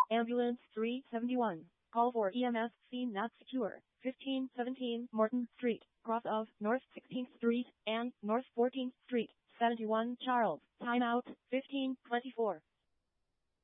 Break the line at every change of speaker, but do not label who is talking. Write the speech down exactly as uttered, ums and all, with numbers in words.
Ambulance three seventy-one. Call for E M S. Scene not secure. fifteen seventeen Morton Street, cross of North sixteenth Street and North fourteenth Street, seventy-one Charles. Timeout, fifteen twenty-four.